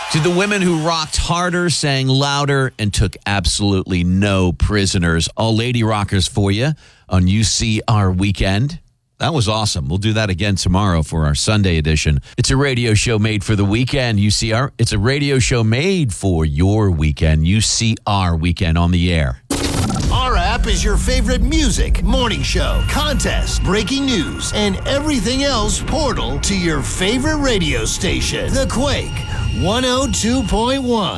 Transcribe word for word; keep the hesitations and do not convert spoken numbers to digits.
To the women who rocked harder, sang louder, and took absolutely no prisoners. All lady rockers for you on U C R Weekend. That was awesome. We'll do that again tomorrow for our Sunday edition. It's a radio show made for the weekend, U C R. It's a radio show made for your weekend, U C R Weekend on the air. Our app is your favorite music, morning show, contest, breaking news, and everything else portal to your favorite radio station. The Quake one oh two point one.